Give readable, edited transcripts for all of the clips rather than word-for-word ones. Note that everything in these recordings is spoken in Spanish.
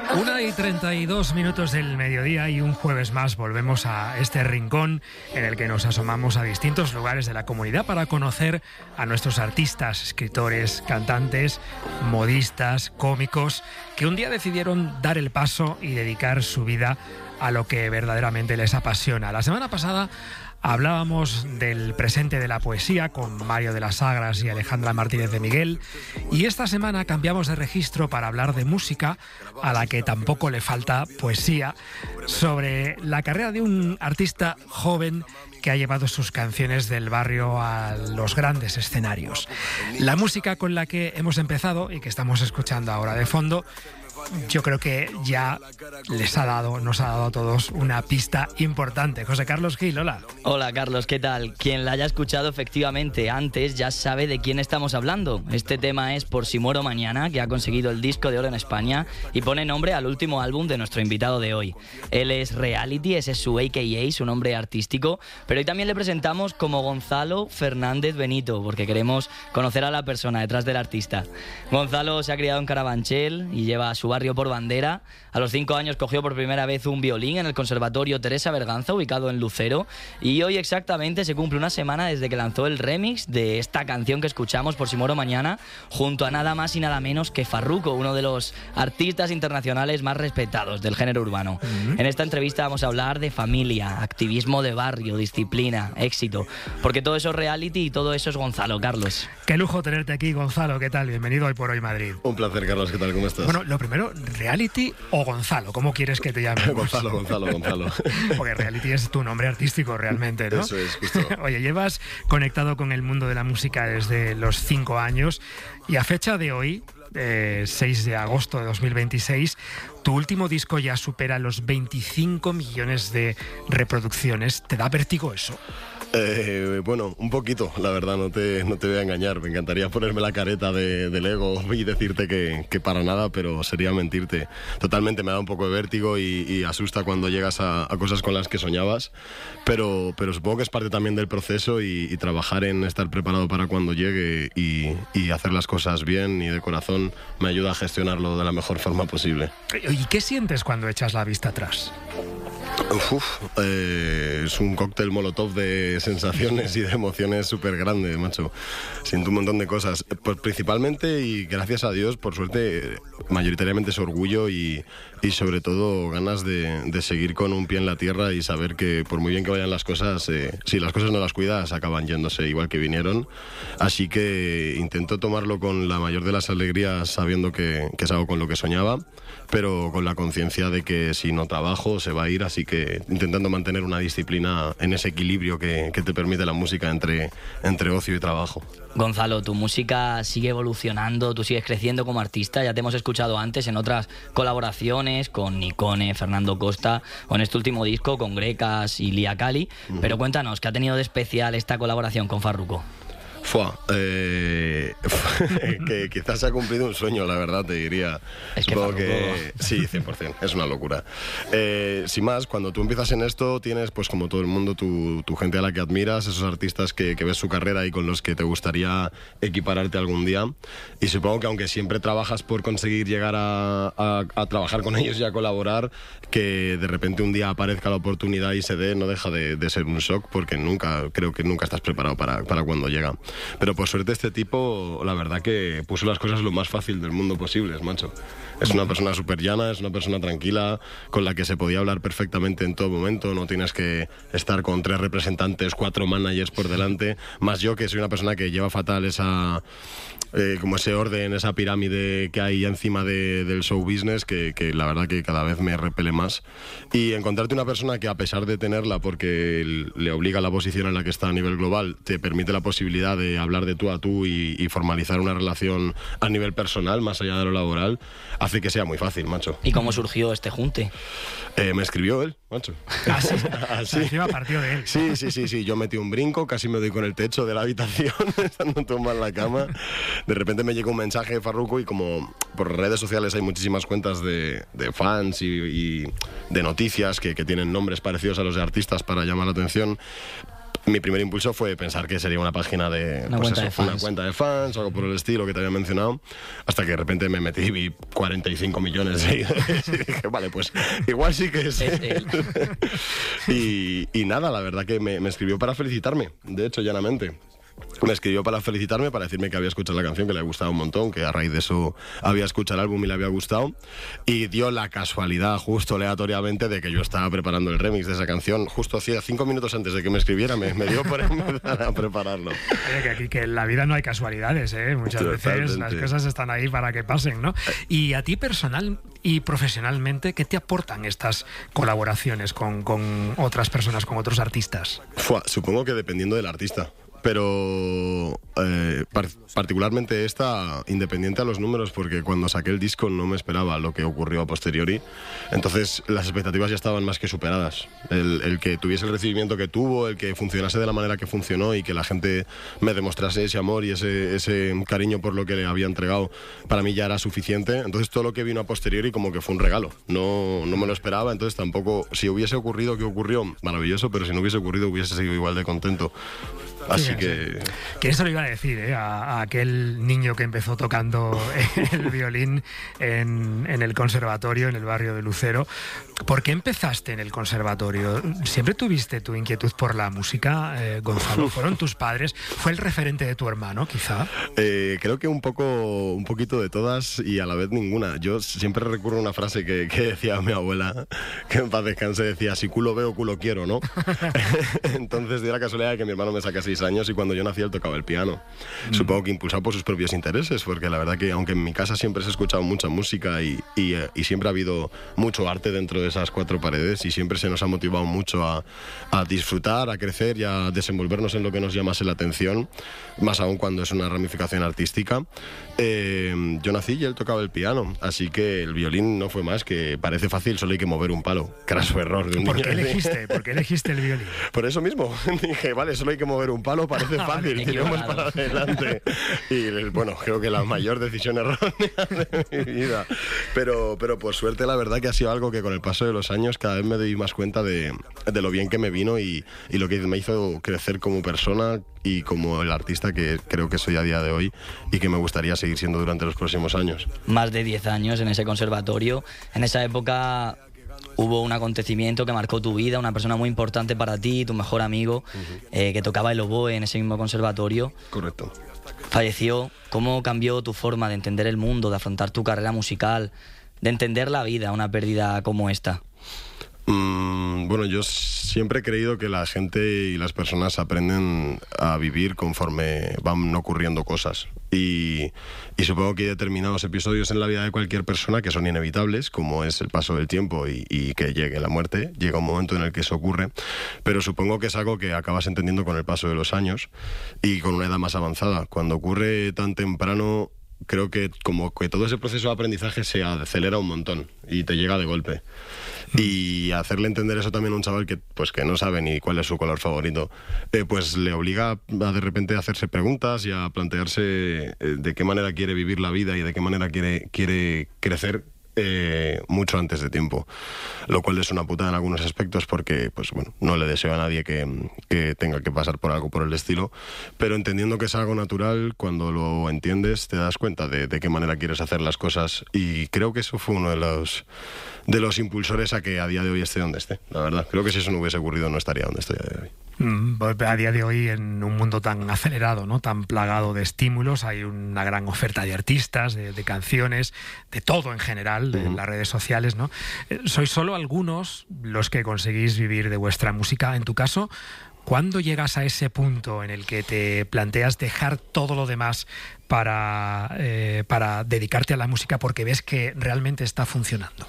1:32 del mediodía y un jueves más volvemos a este rincón en el que nos asomamos a distintos lugares de la comunidad para conocer a nuestros artistas, escritores, cantantes, modistas, cómicos, que un día decidieron dar el paso y dedicar su vida a lo que verdaderamente les apasiona. La semana pasada hablábamos del presente de la poesía con Mario de las Sagras y Alejandra Martínez de Miguel, y esta semana cambiamos de registro para hablar de música, a la que tampoco le falta poesía, sobre la carrera de un artista joven que ha llevado sus canciones del barrio a los grandes escenarios. La música con la que hemos empezado y que estamos escuchando ahora de fondo, yo creo que ya nos ha dado a todos una pista importante. José Carlos Gil, hola. Hola Carlos, ¿qué tal? Quien la haya escuchado efectivamente antes ya sabe de quién estamos hablando. Este tema es Por si muero mañana, que ha conseguido el disco de oro en España y pone nombre al último álbum de nuestro invitado de hoy. Él es Reality, ese es su AKA, su nombre artístico, pero hoy también le presentamos como Gonzalo Fernández Benito, porque queremos conocer a la persona detrás del artista. Gonzalo se ha criado en Carabanchel y lleva a su barrio por bandera. A los 5 años cogió por primera vez un violín en el Conservatorio Teresa Berganza, ubicado en Lucero, y hoy exactamente se cumple una semana desde que lanzó el remix de esta canción que escuchamos, Por si muero mañana, junto a nada más y nada menos que Farruko, uno de los artistas internacionales más respetados del género urbano. En esta entrevista vamos a hablar de familia, activismo de barrio, disciplina, éxito, porque todo eso es reality y todo eso es Gonzalo. Carlos, qué lujo tenerte aquí, Gonzalo. ¿Qué tal? Bienvenido Hoy por Hoy Madrid. Un placer, Carlos. ¿Qué tal? ¿Cómo estás? Bueno, lo primero, ¿reality o Gonzalo? ¿Cómo quieres que te llame? Gonzalo. Porque Reality es tu nombre artístico realmente, ¿no? Eso es, justo. Oye, llevas conectado con el mundo de la música desde los 5 años y a fecha de hoy, 6 de agosto de 2026, tu último disco ya supera los 25 millones de reproducciones. ¿Te da vértigo eso? Bueno, un poquito, la verdad, no te voy a engañar. Me encantaría ponerme la careta del ego y decirte que para nada, pero sería mentirte. Totalmente, me da un poco de vértigo y asusta cuando llegas a cosas con las que soñabas, pero supongo que es parte también del proceso y trabajar en estar preparado para cuando llegue y hacer las cosas bien y de corazón me ayuda a gestionarlo de la mejor forma posible. ¿Y qué sientes cuando echas la vista atrás? Es un cóctel molotov de sensaciones y de emociones súper grande, macho. Siento un montón de cosas. Pues principalmente, y gracias a Dios, por suerte, mayoritariamente es orgullo y sobre todo ganas de seguir con un pie en la tierra y saber que por muy bien que vayan las cosas, si las cosas no las cuidas, acaban yéndose igual que vinieron. Así que intento tomarlo con la mayor de las alegrías, sabiendo que es algo con lo que soñaba, pero con la conciencia de que si no trabajo se va a ir, así que intentando mantener una disciplina en ese equilibrio que te permite la música entre ocio y trabajo. Gonzalo, tu música sigue evolucionando, tú sigues creciendo como artista, ya te hemos escuchado antes en otras colaboraciones con Nicone, Fernando Costa, o en este último disco con Grecas y Lia Cali, pero cuéntanos, ¿qué ha tenido de especial esta colaboración con Farruko? Que quizás se ha cumplido un sueño, la verdad, te diría. Es Supongo que sí, 100%, es una locura. Sin más, cuando tú empiezas en esto, tienes, pues como todo el mundo, tu gente a la que admiras, esos artistas que ves su carrera y con los que te gustaría equipararte algún día. Y supongo que aunque siempre trabajas por conseguir llegar a trabajar con ellos y a colaborar, que de repente un día aparezca la oportunidad y se dé, no deja de ser un shock, porque creo que nunca estás preparado para cuando llega. Pero por suerte este tipo, la verdad que puso las cosas lo más fácil del mundo posibles, macho. Es una persona súper llana, es una persona tranquila, con la que se podía hablar perfectamente en todo momento, no tienes que estar con 3 representantes, 4 managers por delante, más yo que soy una persona que lleva fatal como ese orden, esa pirámide que hay encima del show business, que la verdad que cada vez me repele más. Y encontrarte una persona que, a pesar de tenerla, porque le obliga a la posición en la que está a nivel global, te permite la posibilidad de hablar de tú a tú y formalizar una relación a nivel personal, más allá de lo laboral, hace que sea muy fácil, macho. ¿Y cómo surgió este junte? Me escribió él, macho. Así a partir de él. Sí. Yo metí un brinco, casi me doy con el techo de la habitación, estando tumbado en la cama. De repente me llegó un mensaje de Farruko y como por redes sociales hay muchísimas cuentas de fans y de noticias que tienen nombres parecidos a los de artistas para llamar la atención, mi primer impulso fue pensar que sería una página de... Una cuenta de fans, algo por el estilo que te había mencionado, hasta que de repente me metí y vi 45 millones de seguidores y dije, vale, pues igual sí que es él. y nada, la verdad que me escribió para felicitarme, de hecho, llanamente. Me escribió para felicitarme, para decirme que había escuchado la canción, que le había gustado un montón, que a raíz de eso había escuchado el álbum y le había gustado. Y dio la casualidad, justo aleatoriamente, de que yo estaba preparando el remix de esa canción. Justo hacía 5 minutos antes de que me escribiera, me dio por empezar a prepararlo. Oye, que aquí que en la vida no hay casualidades, ¿eh? Muchas veces las cosas están ahí para que pasen, ¿no? Y a ti personal y profesionalmente, ¿qué te aportan estas colaboraciones con otras personas, con otros artistas? Supongo que dependiendo del artista. Pero particularmente esta, independiente a los números, porque cuando saqué el disco no me esperaba lo que ocurrió a posteriori. Entonces las expectativas ya estaban más que superadas. El que tuviese el recibimiento que tuvo, el que funcionase de la manera que funcionó y que la gente me demostrase ese amor y ese cariño por lo que le había entregado, para mí ya era suficiente. Entonces todo lo que vino a posteriori como que fue un regalo. No me lo esperaba, entonces tampoco... Si hubiese ocurrido, ¿qué ocurrió? Maravilloso, pero si no hubiese ocurrido hubiese sido igual de contento. Así que eso lo iba a decir, a aquel niño que empezó tocando el violín en el conservatorio, en el barrio de Lucero. ¿Por qué empezaste en el conservatorio? ¿Siempre tuviste tu inquietud por la música, Gonzalo? ¿Fueron tus padres? ¿Fue el referente de tu hermano, quizá? Creo que un poquito de todas y a la vez ninguna. Yo siempre recurro a una frase que decía mi abuela, que en paz descanse, decía, si culo veo, culo quiero, ¿no? Entonces dio la casualidad de que mi hermano me saca 6 años y cuando yo nací él tocaba el piano. Supongo que impulsado por sus propios intereses, porque la verdad que aunque en mi casa siempre se ha escuchado mucha música y siempre ha habido mucho arte dentro de esas 4 paredes y siempre se nos ha motivado mucho a disfrutar, a crecer y a desenvolvernos en lo que nos llamase la atención, más aún cuando es una ramificación artística. Yo nací y él tocaba el piano, así que el violín no fue más que parece fácil, solo hay que mover un palo. Craso error de un niño. ¿Por qué elegiste el violín? Por eso mismo. Dije, vale, solo hay que mover un palo, parece fácil, tiremos para adelante. Y bueno, creo que la mayor decisión errónea de mi vida. Pero por suerte la verdad que ha sido algo que con el paso de los años cada vez me doy más cuenta de lo bien que me vino y lo que me hizo crecer como persona y como el artista que creo que soy a día de hoy y que me gustaría seguir siendo durante los próximos años. Más de 10 años en ese conservatorio. En esa época hubo un acontecimiento que marcó tu vida, una persona muy importante para ti, tu mejor amigo, que tocaba el oboe en ese mismo conservatorio. Correcto. Falleció. ¿Cómo cambió tu forma de entender el mundo, de afrontar tu carrera musical, de entender la vida, una pérdida como esta? Bueno, yo siempre he creído que la gente y las personas aprenden a vivir conforme van ocurriendo cosas. Y supongo que hay determinados episodios en la vida de cualquier persona que son inevitables, como es el paso del tiempo y que llegue la muerte. Llega un momento en el que eso ocurre, pero supongo que es algo que acabas entendiendo con el paso de los años y con una edad más avanzada. Cuando ocurre tan temprano, creo que como que todo ese proceso de aprendizaje se acelera un montón y te llega de golpe. Y hacerle entender eso también a un chaval que no sabe ni cuál es su color favorito, pues le obliga a de repente a hacerse preguntas y a plantearse de qué manera quiere vivir la vida y de qué manera quiere crecer mucho antes de tiempo, lo cual es una putada en algunos aspectos porque no le deseo a nadie que tenga que pasar por algo por el estilo, pero entendiendo que es algo natural, cuando lo entiendes te das cuenta de qué manera quieres hacer las cosas y creo que eso fue uno de los impulsores a que a día de hoy esté donde esté, la verdad. Creo que si eso no hubiese ocurrido no estaría donde estoy a día de hoy. A día de hoy, en un mundo tan acelerado, ¿no?, tan plagado de estímulos, hay una gran oferta de artistas, de canciones, de todo en general, en las redes sociales, ¿no? Sois solo algunos los que conseguís vivir de vuestra música. En tu caso, ¿cuándo llegas a ese punto en el que te planteas dejar todo lo demás para dedicarte a la música porque ves que realmente está funcionando?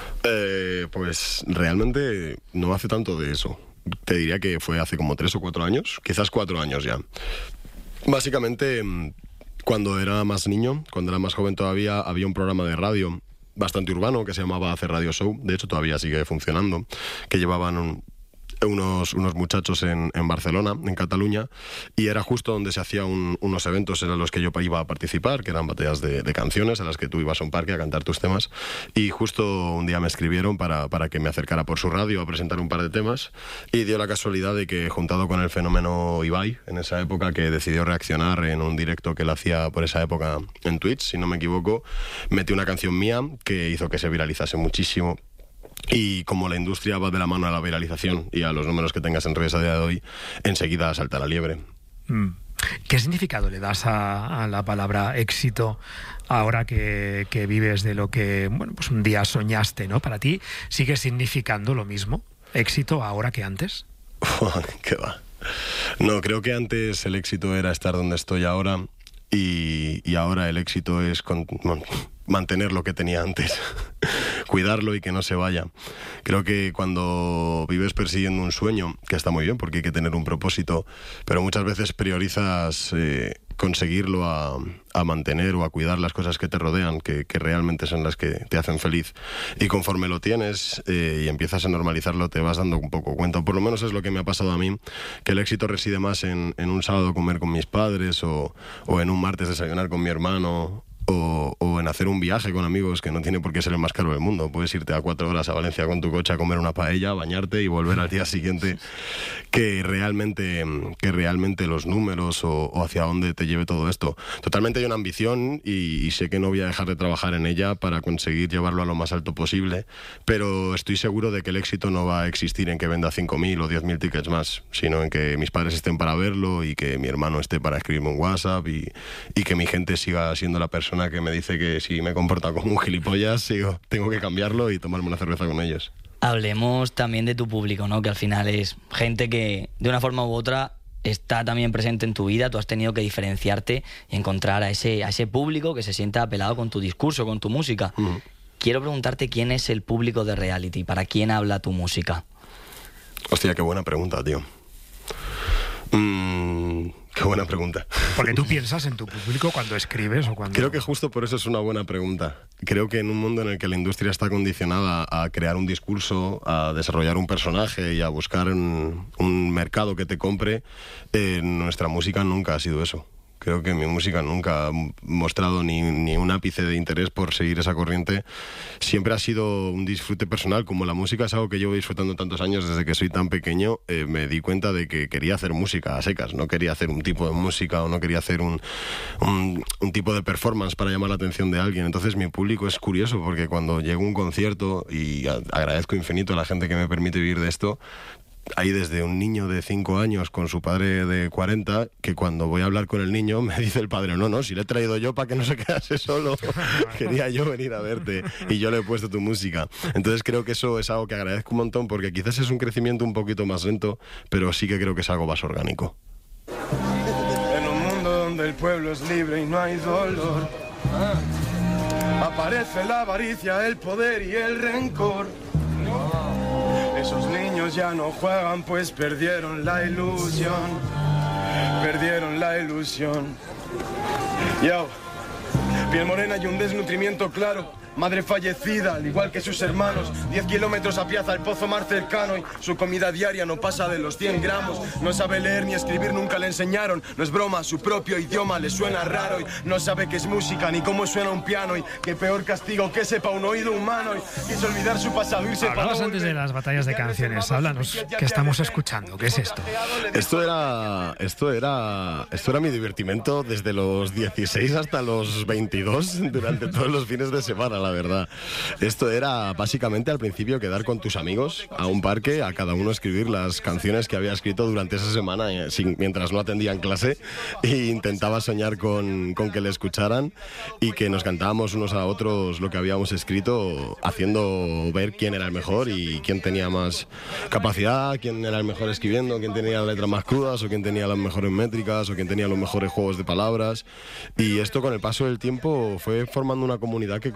Pues realmente no hace tanto de eso. Te diría que fue hace como 3 o 4 años, quizás 4 años ya. Básicamente, cuando era más niño, cuando era más joven todavía, había un programa de radio bastante urbano que se llamaba Hacer Radio Show, de hecho todavía sigue funcionando, que llevaban unos muchachos en Barcelona, en Cataluña, y era justo donde se hacían unos eventos en los que yo iba a participar, que eran batallas de canciones en las que tú ibas a un parque a cantar tus temas, y justo un día me escribieron para que me acercara por su radio a presentar un par de temas, y dio la casualidad de que, juntado con el fenómeno Ibai, en esa época, que decidió reaccionar en un directo que él hacía por esa época en Twitch, si no me equivoco, metí una canción mía que hizo que se viralizase muchísimo. Y como la industria va de la mano a la viralización y a los números que tengas en redes a día de hoy, enseguida salta la liebre. ¿Qué significado le das a la palabra éxito ahora que vives de lo que, bueno, pues un día soñaste, ¿no? ¿Para ti sigue significando lo mismo, éxito, ahora que antes? ¿Qué va? No, creo que antes el éxito era estar donde estoy ahora, y ahora el éxito es mantener lo que tenía antes, cuidarlo y que no se vaya. Creo que cuando vives persiguiendo un sueño, que está muy bien porque hay que tener un propósito, pero muchas veces priorizas conseguirlo a mantener o a cuidar las cosas que te rodean, que realmente son las que te hacen feliz. Y conforme lo tienes y empiezas a normalizarlo, te vas dando un poco cuenta. Por lo menos es lo que me ha pasado a mí, que el éxito reside más en un sábado comer con mis padres o en un martes desayunar con mi hermano, o en hacer un viaje con amigos que no tiene por qué ser el más caro del mundo. Puedes irte a 4 horas a Valencia con tu coche a comer una paella, bañarte y volver al día siguiente. Que realmente los números o hacia dónde te lleve todo esto. Totalmente hay una ambición y sé que no voy a dejar de trabajar en ella para conseguir llevarlo a lo más alto posible, pero estoy seguro de que el éxito no va a existir en que venda 5.000 o 10.000 tickets más, sino en que mis padres estén para verlo y que mi hermano esté para escribirme un WhatsApp y que mi gente siga siendo la persona que me dice que si me comporta como un gilipollas, tengo que cambiarlo y tomarme una cerveza con ellos. Hablemos también de tu público, ¿no? Que al final es gente que de una forma u otra está también presente en tu vida. Tú has tenido que diferenciarte y encontrar a ese público que se sienta apelado con tu discurso, con tu música. Quiero preguntarte quién es el público de Reality, ¿para quién habla tu música? Hostia, qué buena pregunta, tío. Qué buena pregunta. Porque tú piensas en tu público cuando escribes o cuando... Creo que justo por eso es una buena pregunta. Creo que en un mundo en el que la industria está condicionada a crear un discurso, a desarrollar un personaje y a buscar un mercado que te compre, nuestra música nunca ha sido eso. Creo que mi música nunca ha mostrado ni un ápice de interés por seguir esa corriente. Siempre ha sido un disfrute personal. Como la música es algo que llevo disfrutando tantos años desde que soy tan pequeño, me di cuenta de que quería hacer música a secas. No quería hacer un tipo de música o no quería hacer un tipo de performance para llamar la atención de alguien. Entonces mi público es curioso porque cuando llego a un concierto, y agradezco infinito a la gente que me permite vivir de esto, hay desde un niño de 5 años con su padre de 40, que cuando voy a hablar con el niño me dice el padre, no, si le he traído yo para que no se quedase solo, quería yo venir a verte y yo le he puesto tu música. Entonces creo que eso es algo que agradezco un montón, porque quizás es un crecimiento un poquito más lento, pero sí que creo que es algo más orgánico. En un mundo donde el pueblo es libre y no hay dolor, aparece la avaricia, el poder y el rencor. Esos niños ya no juegan, pues perdieron la ilusión. Perdieron la ilusión. Yo, piel morena y un desnutrimiento claro. Madre fallecida, al igual que sus hermanos. 10 kilómetros a pie al pozo más cercano. Y su comida diaria no pasa de los 100 gramos. No sabe leer ni escribir, nunca le enseñaron. No es broma, su propio idioma le suena raro. Y no sabe qué es música ni cómo suena un piano. Y qué peor castigo que sepa un oído humano. Y quiso olvidar su pasado, irse para Hablabas antes de las batallas de canciones. Háblanos, ¿qué estamos escuchando? ¿Qué es esto? Esto era mi divertimento desde los 16 hasta los 22, durante todos los fines de semana, la verdad. Esto era básicamente al principio quedar con tus amigos a un parque, a cada uno escribir las canciones que había escrito durante esa semana mientras no atendían clase, e intentaba soñar con que le escucharan y que nos cantábamos unos a otros lo que habíamos escrito, haciendo ver quién era el mejor y quién tenía más capacidad, quién era el mejor escribiendo, quién tenía las letras más crudas o quién tenía las mejores métricas o quién tenía los mejores juegos de palabras. Y esto, con el paso del tiempo, fue formando una comunidad que consumía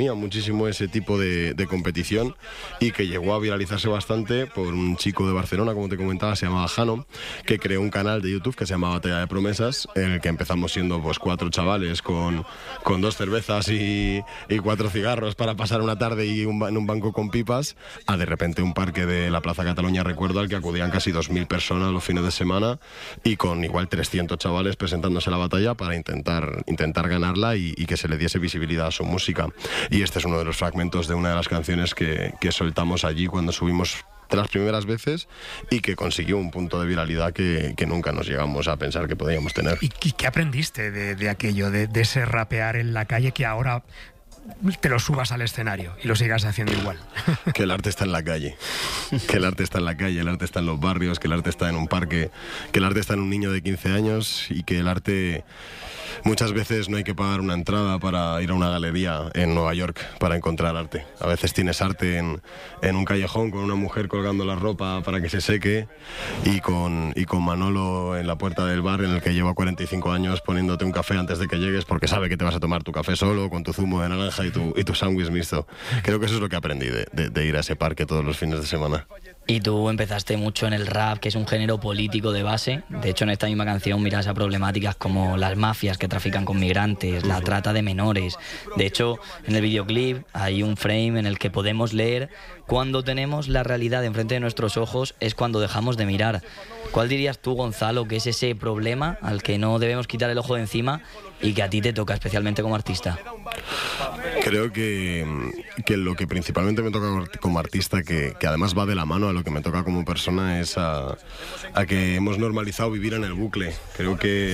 consumía muchísimo ese tipo de competición y que llegó a viralizarse bastante por un chico de Barcelona, como te comentaba, se llamaba Jano, que creó un canal de YouTube que se llamaba Batalla de Promesas, en el que empezamos siendo pues 4 chavales con 2 cervezas y 4 cigarros para pasar una tarde y en un banco con pipas, a de repente un parque de la Plaza Cataluña, recuerdo, al que acudían casi 2.000 personas los fines de semana y con igual 300 chavales presentándose a la batalla para intentar ganarla y que se le diese visibilidad a su música. Y este es uno de los fragmentos de una de las canciones que soltamos allí cuando subimos de las primeras veces y que consiguió un punto de viralidad que nunca nos llegamos a pensar que podíamos tener. ¿Y qué aprendiste de aquello, de ese rapear en la calle que ahora te lo subas al escenario y lo sigas haciendo igual? Que el arte está en la calle, que el arte está en la calle, el arte está en los barrios, que el arte está en un parque, que el arte está en un niño de 15 años y que el arte... Muchas veces no hay que pagar una entrada para ir a una galería en Nueva York para encontrar arte. A veces tienes arte en un callejón con una mujer colgando la ropa para que se seque y con Manolo en la puerta del bar en el que lleva 45 años poniéndote un café antes de que llegues porque sabe que te vas a tomar tu café solo con tu zumo de naranja y tu sándwich mixto. Creo que eso es lo que aprendí de ir a ese parque todos los fines de semana. Y tú empezaste mucho en el rap, que es un género político de base. De hecho, en esta misma canción miras a problemáticas como las mafias que trafican con migrantes, la trata de menores. De hecho, en el videoclip hay un frame en el que podemos leer: cuando tenemos la realidad enfrente de nuestros ojos es cuando dejamos de mirar. ¿Cuál dirías tú, Gonzalo, que es ese problema al que no debemos quitar el ojo de encima y que a ti te toca especialmente como artista? Creo que lo que principalmente me toca como artista, que además va de la mano a lo que me toca como persona, es a que hemos normalizado vivir en el bucle. Creo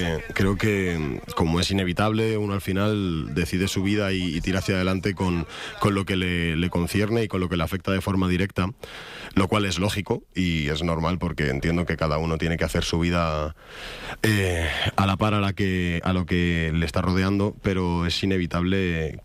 que como es inevitable, uno al final decide su vida y tira hacia adelante con lo que le concierne y con lo que le afecta de forma directa, lo cual es lógico y es normal porque entiendo que cada uno tiene que hacer su vida a la par a lo que le está rodeando, pero es inevitable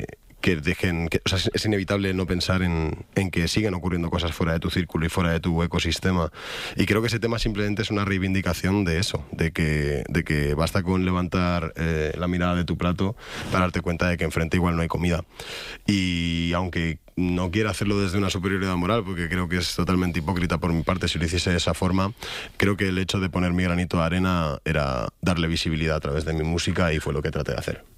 es inevitable no pensar en que siguen ocurriendo cosas fuera de tu círculo y fuera de tu ecosistema. Y creo que ese tema simplemente es una reivindicación de eso, de que basta con levantar la mirada de tu plato para darte cuenta de que enfrente igual no hay comida. Y aunque no quiero hacerlo desde una superioridad moral, porque creo que es totalmente hipócrita por mi parte si lo hiciese de esa forma, creo que el hecho de poner mi granito de arena era darle visibilidad a través de mi música y fue lo que traté de hacer.